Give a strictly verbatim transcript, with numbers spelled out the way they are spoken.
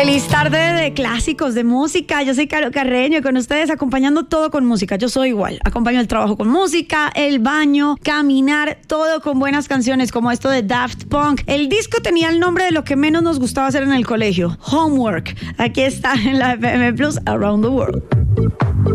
Feliz tarde de clásicos, de música. Yo soy Caro Carreño y con ustedes acompañando todo con música. Yo soy igual. Acompaño el trabajo con música, el baño, caminar, todo con buenas canciones como esto de Daft Punk. El disco tenía el nombre de lo que menos nos gustaba hacer en el colegio. Homework. Aquí está en la F M Plus Around the World.